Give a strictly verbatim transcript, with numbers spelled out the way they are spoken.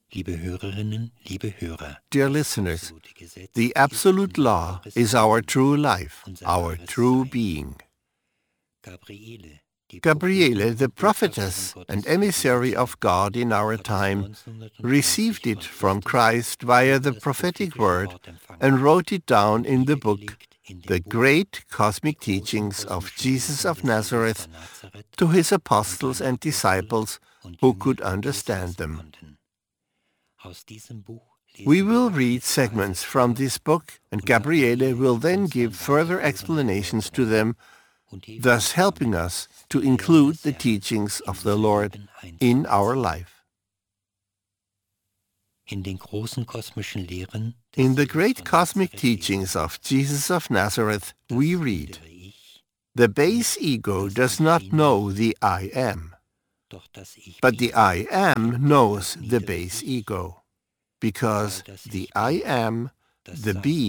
Liebe Hörerinnen, liebe Hörer, Dear listeners, the absolute law is our true life, our true being. Gabriele, the prophetess and emissary of God in our time, received it from Christ via the prophetic word and wrote it down in the book, The Great Cosmic Teachings of Jesus of Nazareth, to his apostles and disciples who could understand them. We will read segments from this book, and Gabriele will then give further explanations to them, thus helping us to include the teachings of the Lord in our life. In den großen kosmischen Lehren In the great cosmic teachings of Jesus of Nazareth, we read, "The base ego does not know the I am, but the I am knows the base ego, because the I am, the being,